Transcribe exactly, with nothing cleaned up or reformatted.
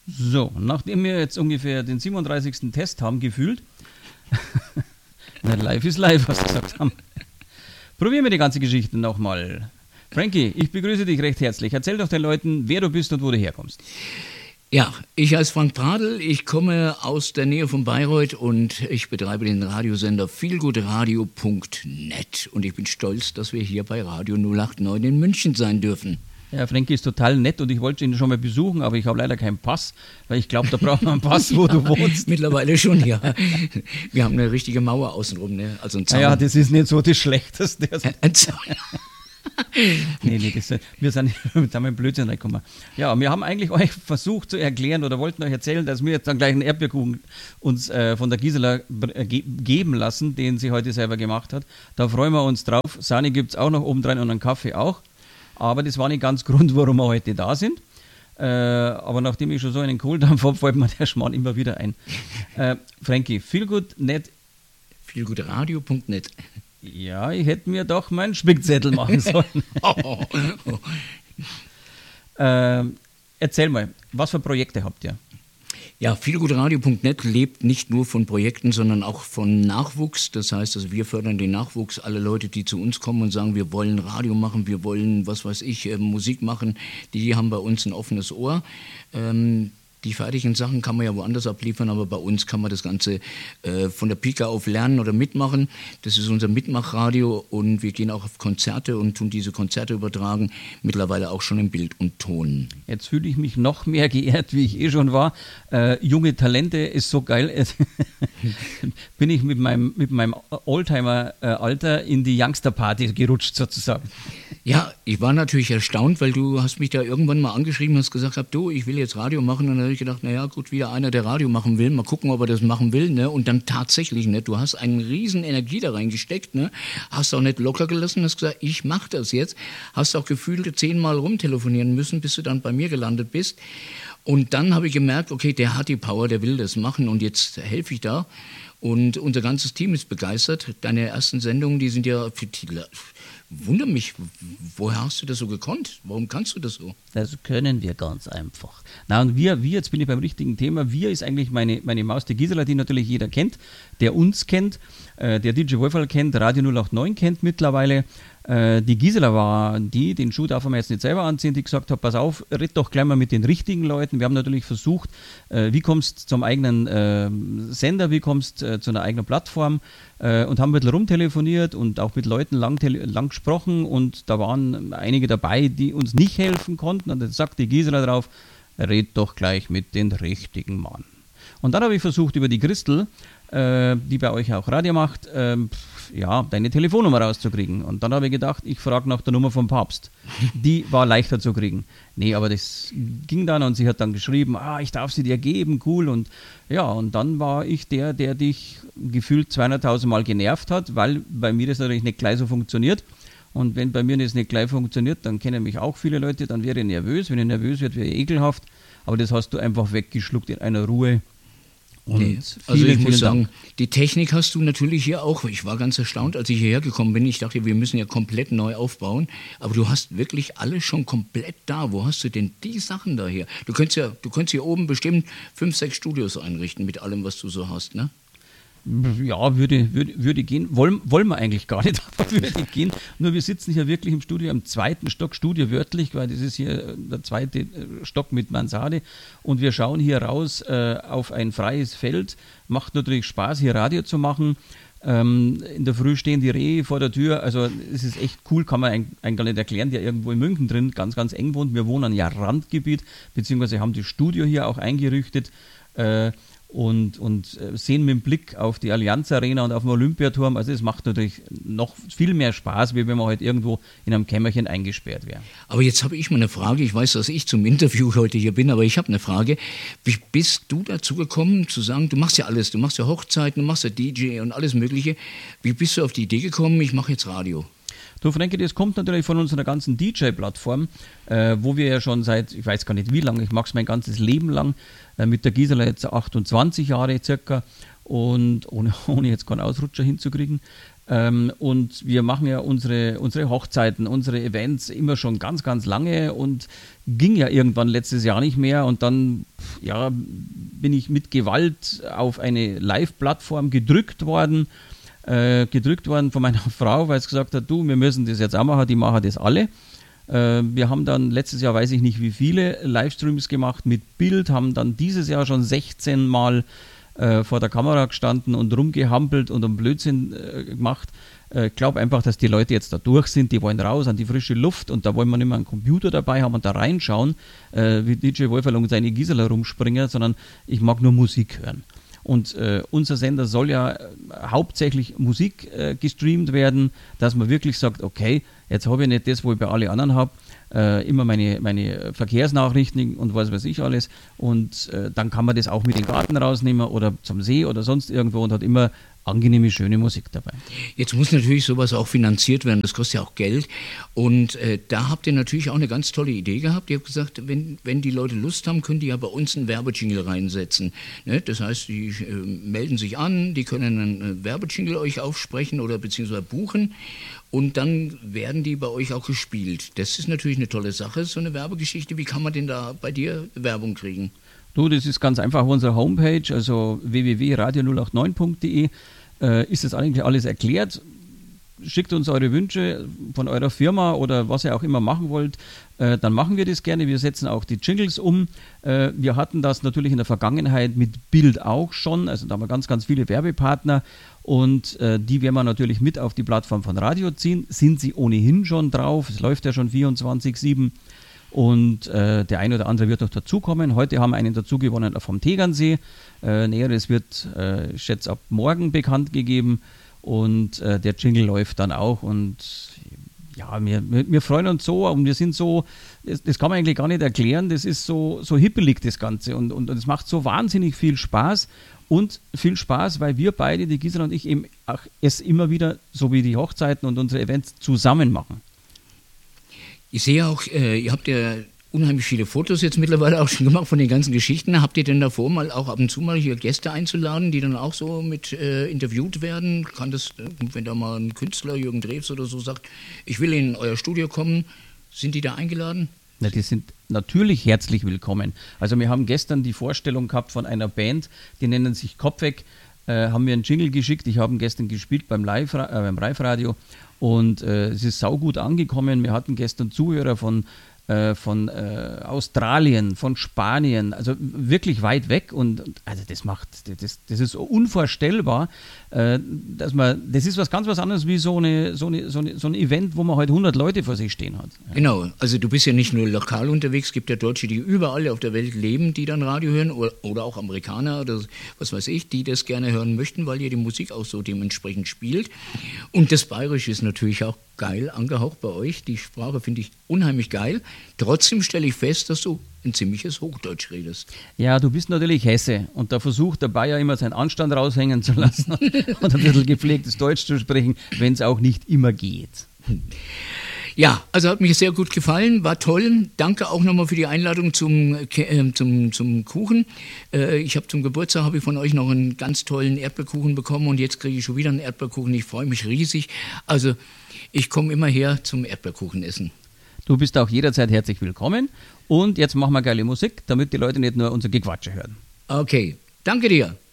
So, nachdem wir jetzt ungefähr den siebenunddreißigsten Test haben, gefühlt, live ist live, was wir gesagt haben, probieren wir die ganze Geschichte nochmal. Frankie, ich begrüße dich recht herzlich. Erzähl doch den Leuten, wer du bist und wo du herkommst. Ja, ich heiße Frank Pradl, ich komme aus der Nähe von Bayreuth und ich betreibe den Radiosender feelgoodradio punkt net und ich bin stolz, dass wir hier bei Radio null acht neun in München sein dürfen. Ja, Frankie ist total nett und ich wollte ihn schon mal besuchen, aber ich habe leider keinen Pass, weil ich glaube, da braucht man einen Pass, wo du wohnst. Mittlerweile schon, ja. Wir haben eine richtige Mauer außenrum, ne? Also ein Zaun. Ja, das ist nicht so das Schlechteste. Ein Zaun. nee, nee, das, wir sind mit einem Blödsinn reingekommen. Ja, wir haben eigentlich euch versucht zu erklären oder wollten euch erzählen, dass wir jetzt dann gleich einen Erdbeerkuchen uns äh, von der Gisela äh, ge- geben lassen, den sie heute selber gemacht hat. Da freuen wir uns drauf. Sahne gibt es auch noch obendrein und einen Kaffee auch. Aber das war nicht ganz Grund, warum wir heute da sind. Äh, aber nachdem ich schon so einen Kohldampf habe, fällt mir der Schmarrn immer wieder ein. Äh, Frankie, feelgood.net. feelgoodradio punkt net. Ja, ich hätte mir doch meinen Spickzettel machen sollen. oh, oh. äh, erzähl mal, was für Projekte habt ihr? Ja, feelgoodradio punkt net lebt nicht nur von Projekten, sondern auch von Nachwuchs. Das heißt, also wir fördern den Nachwuchs, alle Leute, die zu uns kommen und sagen, wir wollen Radio machen, wir wollen, was weiß ich, äh, Musik machen, die haben bei uns ein offenes Ohr. Ähm, Die fertigen Sachen kann man ja woanders abliefern, aber bei uns kann man das Ganze äh, von der Pike auf lernen oder mitmachen. Das ist unser Mitmachradio und wir gehen auch auf Konzerte und tun diese Konzerte übertragen, mittlerweile auch schon in Bild und Ton. Jetzt fühle ich mich noch mehr geehrt, wie ich eh schon war. Äh, junge Talente ist so geil. Bin ich mit meinem, mit meinem Oldtimer-Alter in die Youngster-Party gerutscht sozusagen. Ja, ich war natürlich erstaunt, weil du hast mich da irgendwann mal angeschrieben und hast gesagt, du, ich will jetzt Radio machen. Und dann habe ich gedacht, naja, gut, wieder einer, der Radio machen will. Mal gucken, ob er das machen will. Ne? Und dann tatsächlich, ne? Du hast eine riesen Energie da reingesteckt. Ne? Hast auch nicht locker gelassen, hast gesagt, ich mache das jetzt. Hast auch gefühlt zehnmal rumtelefonieren müssen, bis du dann bei mir gelandet bist. Und dann habe ich gemerkt, okay, der hat die Power, der will das machen und jetzt helfe ich da. Und unser ganzes Team ist begeistert. Deine ersten Sendungen, die sind ja für die... Wundere mich, woher hast du das so gekonnt? Warum kannst du das so? Das können wir ganz einfach. Na und wir, wir, jetzt bin ich beim richtigen Thema, wir ist eigentlich meine, meine Maus, die Gisela, die natürlich jeder kennt, der uns kennt, äh, der D J Wolferl kennt, Radio null acht neun kennt mittlerweile. Äh, die Gisela war die, den Schuh darf man jetzt nicht selber anziehen, die gesagt hat, pass auf, red doch gleich mal mit den richtigen Leuten. Wir haben natürlich versucht, äh, wie kommst du zum eigenen äh, Sender, wie kommst du äh, zu einer eigenen Plattform, äh, und haben ein bisschen rumtelefoniert und auch mit Leuten lang, tele- lang gesprochen und da waren einige dabei, die uns nicht helfen konnten und dann sagt die Gisela drauf, red doch gleich mit den richtigen Mann. Und dann habe ich versucht, über die Christel, äh, die bei euch auch Radio macht, äh, ja, deine Telefonnummer rauszukriegen. Und dann habe ich gedacht, ich frage nach der Nummer vom Papst. Die war leichter zu kriegen. Nee, aber das ging dann und sie hat dann geschrieben, ah, ich darf sie dir geben, cool. Und ja, und dann war ich der, der dich gefühlt zweihunderttausend Mal genervt hat, weil bei mir das natürlich nicht gleich so funktioniert. Und wenn bei mir das nicht gleich funktioniert, dann kennen mich auch viele Leute, dann wäre ich nervös. Wenn ich nervös wird, wäre ich ekelhaft. Aber das hast du einfach weggeschluckt in einer Ruhe. Und nee, also vielen, ich muss sagen, Dank. Die Technik hast du natürlich hier auch. Ich war ganz erstaunt, als ich hierher gekommen bin. Ich dachte, wir müssen ja komplett neu aufbauen. Aber du hast wirklich alles schon komplett da. Wo hast du denn die Sachen da hier? Du könntest ja, du könntest hier oben bestimmt fünf, sechs Studios einrichten mit allem, was du so hast, ne? Ja, würde, würde, würde gehen. Wollen, wollen wir eigentlich gar nicht, aber würde gehen. Nur wir sitzen hier wirklich im Studio, am zweiten Stock, Studio wörtlich, weil das ist hier der zweite Stock mit Mansarde. Und wir schauen hier raus äh, auf ein freies Feld. Macht natürlich Spaß, hier Radio zu machen. Ähm, in der Früh stehen die Rehe vor der Tür. Also es ist echt cool, kann man eigentlich gar nicht erklären, der irgendwo in München drin ganz, ganz eng wohnt. Wir wohnen ja Randgebiet, beziehungsweise haben das Studio hier auch eingerichtet. Äh, Und, und sehen mit dem Blick auf die Allianz Arena und auf den Olympiaturm. Also es macht natürlich noch viel mehr Spaß, wie wenn man halt irgendwo in einem Kämmerchen eingesperrt wäre. Aber jetzt habe ich mal eine Frage. Ich weiß, dass ich zum Interview heute hier bin, aber ich habe eine Frage. Wie bist du dazu gekommen, zu sagen, du machst ja alles, du machst ja Hochzeiten, du machst ja D J und alles Mögliche. Wie bist du auf die Idee gekommen, ich mache jetzt Radio? Du, Frankie, das kommt natürlich von unserer ganzen D J-Plattform, äh, wo wir ja schon seit, ich weiß gar nicht wie lange, ich mache es mein ganzes Leben lang, äh, mit der Gisela jetzt achtundzwanzig Jahre circa und ohne, ohne jetzt keinen Ausrutscher hinzukriegen. Ähm, und wir machen ja unsere, unsere Hochzeiten, unsere Events immer schon ganz, ganz lange und ging ja irgendwann letztes Jahr nicht mehr und dann ja, bin ich mit Gewalt auf eine Live-Plattform gedrückt worden, äh, gedrückt worden von meiner Frau, weil sie gesagt hat, du, wir müssen das jetzt auch machen, die machen das alle. Äh, wir haben dann letztes Jahr, weiß ich nicht wie viele Livestreams gemacht mit Bild, haben dann dieses Jahr schon sechzehn Mal äh, vor der Kamera gestanden und rumgehampelt und einen Blödsinn äh, gemacht. Ich glaube einfach, dass die Leute jetzt da durch sind, die wollen raus an die frische Luft und da wollen wir nicht mehr einen Computer dabei haben und da reinschauen, äh, wie D J Wolferl und seine Gisela rumspringen, sondern ich mag nur Musik hören. Und äh, unser Sender soll ja äh, hauptsächlich Musik äh, gestreamt werden, dass man wirklich sagt, okay, jetzt habe ich nicht das, wo ich bei allen anderen habe, äh, immer meine, meine Verkehrsnachrichten und was weiß ich alles und äh, dann kann man das auch mit in den Garten rausnehmen oder zum See oder sonst irgendwo und hat immer angenehme, schöne Musik dabei. Jetzt muss natürlich sowas auch finanziert werden, das kostet ja auch Geld und äh, da habt ihr natürlich auch eine ganz tolle Idee gehabt. Ihr habt gesagt, wenn, wenn die Leute Lust haben, können die ja bei uns einen Werbejingle reinsetzen. Ne? Das heißt, die äh, melden sich an, die können einen Werbejingle euch aufsprechen oder beziehungsweise buchen und dann werden die bei euch auch gespielt. Das ist natürlich eine tolle Sache, so eine Werbegeschichte. Wie kann man denn da bei dir Werbung kriegen? Du, das ist ganz einfach auf unserer Homepage, also w w w punkt radio null acht neun punkt d e, äh, ist das eigentlich alles erklärt. Schickt uns eure Wünsche von eurer Firma oder was ihr auch immer machen wollt, äh, dann machen wir das gerne. Wir setzen auch die Jingles um. Äh, wir hatten das natürlich in der Vergangenheit mit Bild auch schon, also da haben wir ganz, ganz viele Werbepartner und äh, die werden wir natürlich mit auf die Plattform von Radio ziehen. Sind sie ohnehin schon drauf, es läuft ja schon vierundzwanzig sieben. Und äh, der eine oder andere wird noch dazukommen. Heute haben wir einen dazu gewonnen vom Tegernsee. Äh, Näheres wird, äh, ich schätze, ab morgen bekannt gegeben. Und äh, der Jingle läuft dann auch. Und ja, wir, wir, wir freuen uns so und wir sind so, das, das kann man eigentlich gar nicht erklären, das ist so, so hippelig, das Ganze. Und, und, und es macht so wahnsinnig viel Spaß. Und viel Spaß, weil wir beide, die Gisela und ich, eben auch es immer wieder, so wie die Hochzeiten und unsere Events, zusammen machen. Ich sehe auch, äh, ihr habt ja unheimlich viele Fotos jetzt mittlerweile auch schon gemacht von den ganzen Geschichten. Habt ihr denn davor mal auch ab und zu mal hier Gäste einzuladen, die dann auch so mit äh, interviewt werden? Kann das, wenn da mal ein Künstler, Jürgen Drews oder so, sagt, ich will in euer Studio kommen, sind die da eingeladen? Na, die sind natürlich herzlich willkommen. Also wir haben gestern die Vorstellung gehabt von einer Band, die nennen sich Kopfweg, äh, haben mir einen Jingle geschickt. Ich habe ihn gestern gespielt beim Live, äh, beim Live-Radio. Und äh, es ist saugut angekommen. Wir hatten gestern Zuhörer von, äh, von äh, Australien, von Spanien, also wirklich weit weg. Und also das macht, das, das ist unvorstellbar, äh, dass man, das ist was ganz was anderes wie so, eine, so, eine, so, eine, so ein Event, wo man halt hundert Leute vor sich stehen hat. Ja. Genau, also du bist ja nicht nur lokal unterwegs, es gibt ja Deutsche, die überall auf der Welt leben, die dann Radio hören oder, oder auch Amerikaner oder was weiß ich, die das gerne hören möchten, weil ihr die Musik auch so dementsprechend spielt. Und das Bayerische ist natürlich auch geil angehaucht bei euch. Die Sprache finde ich unheimlich geil. Trotzdem stelle ich fest, dass du ein ziemliches Hochdeutsch redest. Ja, du bist natürlich Hesse und da versucht der Bayer immer seinen Anstand raushängen zu lassen und ein bisschen gepflegtes Deutsch zu sprechen, wenn es auch nicht immer geht. Ja, also hat mich sehr gut gefallen, war toll. Danke auch nochmal für die Einladung zum, äh, zum, zum Kuchen. Äh, ich habe zum Geburtstag habe ich von euch noch einen ganz tollen Erdbeerkuchen bekommen und jetzt kriege ich schon wieder einen Erdbeerkuchen. Ich freue mich riesig. Also ich komme immer her zum Erdbeerkuchen essen. Du bist auch jederzeit herzlich willkommen und jetzt machen wir geile Musik, damit die Leute nicht nur unser Gequatsche hören. Okay, danke dir.